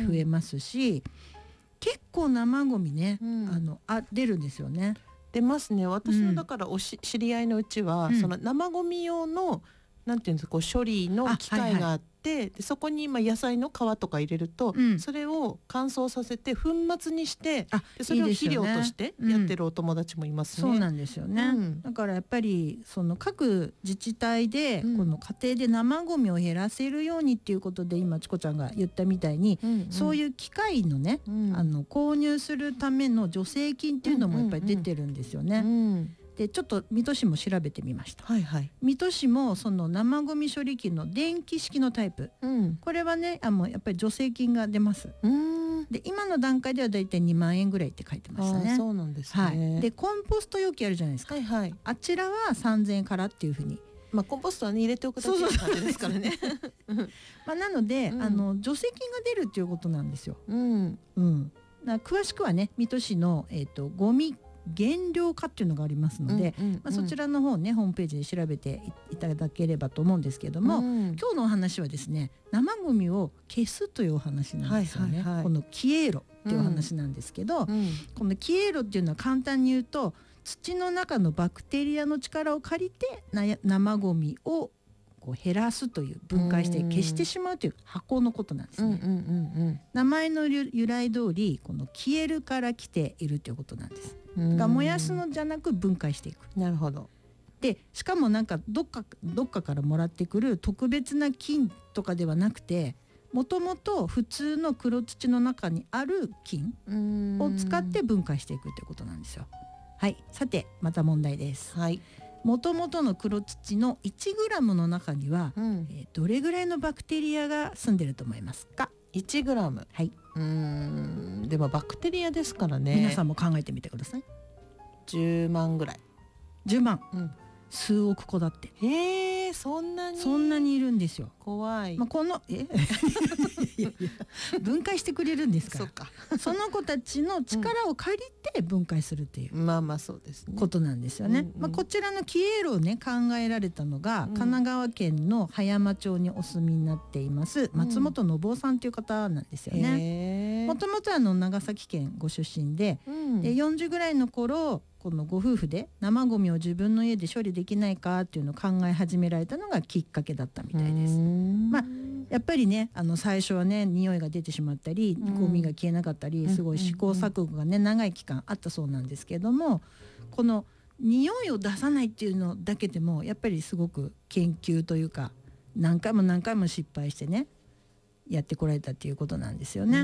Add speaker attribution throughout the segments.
Speaker 1: 増えますし、結構生ゴミね、出るんですよね。
Speaker 2: 出ますね。私のだから知り合いのうちは、その生ゴミ用のなんていうんですか、処理の機械があって、でそこに野菜の皮とか入れると、それを乾燥させて粉末にして、でそれを肥料としてやってるお友達もいますね。
Speaker 1: そうなんですよね、だからやっぱりその各自治体でこの家庭で生ゴミを減らせるようにっていうことで、今チコちゃんが言ったみたいに、そういう機械のね、購入するための助成金っていうのもやっぱり出てるんですよね。でちょっと水戸市も調べてみました。水戸市もその生ゴミ処理機の電気式のタイプ、これはねやっぱり助成金が出ます。で今の段階ではだいたい2万円ぐらいって書いてましたね。
Speaker 2: そうなんですね。
Speaker 1: でコンポスト容器あるじゃないですか、あちらは3000円からっていうふうに、
Speaker 2: コンポストは、ね、入れておくだけの感じですからね。
Speaker 1: なので、助成金が出るっていうことなんですよ。詳しくはね水戸市の、ゴミ減量化っていうのがありますので、そちらの方ねホームページで調べていただければと思うんですけども、今日のお話はですね、生ゴミを消すというお話なんですよね。この消えろっていうお話なんですけど、この消えろっていうのは簡単に言うと、土の中のバクテリアの力を借りて生ゴミを減らすという、分解して消してしまうという箱のことなんですね。名前の由来通り、この消えるから来ているということなんです。が燃やすのじゃなく分解していく。
Speaker 2: なるほど。
Speaker 1: でしかもなんかどっかからもらってくる特別な菌とかではなくて、もともと普通の黒土の中にある菌を使って分解していくということなんですよ。さてまた問題です。もともとの黒土の 1g の中には、どれぐらいのバクテリアが住んでると思いますか
Speaker 2: ？1g。でもバクテリアですからね。
Speaker 1: 皆さんも考えてみてください。
Speaker 2: 10万ぐらい。
Speaker 1: 10万、数億個だって。
Speaker 2: そんな
Speaker 1: にいるんですよ。
Speaker 2: 怖い。
Speaker 1: この分解してくれるんですから。その子たちの力を借りて分解するっていう
Speaker 2: そうですね、
Speaker 1: ことなんですよね。こちらの消えろをね考えられたのが、神奈川県の葉山町にお住みになっています松本信夫さんという方なんですよね。もともと長崎県ご出身で、40ぐらいの頃、このご夫婦で生ゴミを自分の家で処理できないかっていうのを考え始められたのがきっかけだったみたいです。やっぱりね最初はね匂いが出てしまったり、ゴミが消えなかったり、すごい試行錯誤がね長い期間あったそうなんですけども、この匂いを出さないっていうのだけでもやっぱりすごく研究というか、何回も失敗してねやってこられたっていうことなんですよね。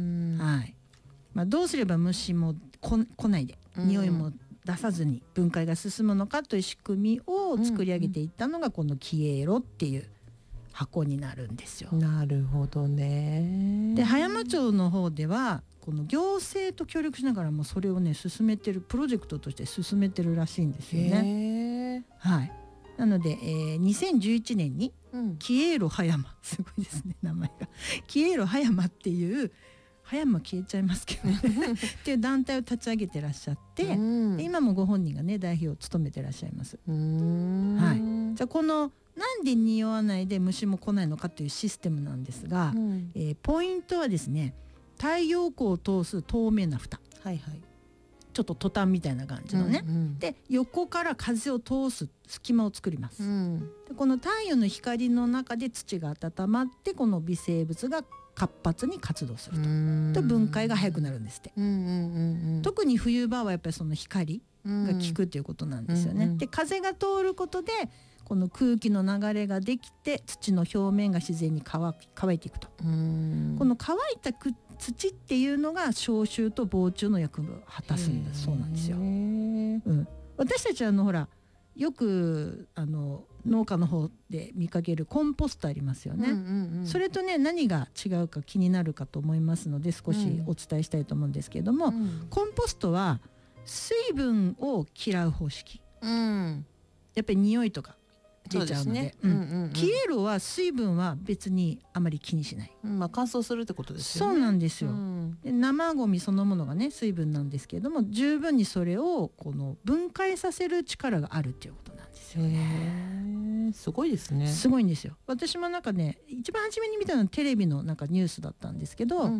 Speaker 1: どうすれば虫も来ないで、匂いも出さずに分解が進むのかという仕組みを作り上げていったのが、この消えろっていう箱になるんですよ。
Speaker 2: なるほどね。
Speaker 1: で葉山町の方ではこの行政と協力しながらもそれをね進めてる、プロジェクトとして進めてるらしいんですよね。なので、2011年に消えろ葉山、すごいですね名前が消えろ葉山っていう、葉山消えちゃいますけどねっていう団体を立ち上げてらっしゃって、今もご本人がね代表を務めてらっしゃいます。じゃあこのなんで匂わないで虫も来ないのかというシステムなんですが、ポイントはですね、太陽光を通す透明な蓋、ちょっとトタンみたいな感じのね、で横から風を通す隙間を作ります。でこの太陽の光の中で土が温まって、この微生物が活発に活動すると分解が早くなるんですって。特に冬場はやっぱりその光が効くっていうことなんですよね。で風が通ることでこの空気の流れができて、土の表面が自然に乾いていくと。この乾いた土っていうのが消臭と防虫の役目を果たすんだそうなんですよ。私たちはほらよく農家の方で見かけるコンポストありますよね。それとね何が違うか気になるかと思いますので、少しお伝えしたいと思うんですけれども、コンポストは水分を嫌う方式、やっぱり匂いとか出ちゃうので、消えろは水分は別にあまり気にしない、
Speaker 2: 乾燥するってことですよね。
Speaker 1: そうなんですよ。で生ゴミそのものがね水分なんですけれども、十分にそれをこの分解させる力があるっていうことなんですよね。
Speaker 2: すごいですね。
Speaker 1: すごいんですよ。私もなんかね一番初めに見たのはテレビのなんかニュースだったんですけど、